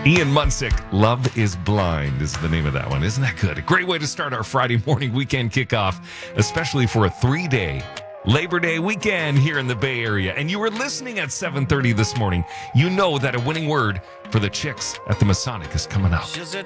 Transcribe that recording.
Ian Munsick, Love is Blind is the name of that one. Isn't that good? A great way to start our Friday morning weekend kickoff, especially for a 3-day Labor Day weekend here in the Bay Area. And you were listening at 7:30 this morning. You know that a winning word for the chicks at the Masonic is coming up.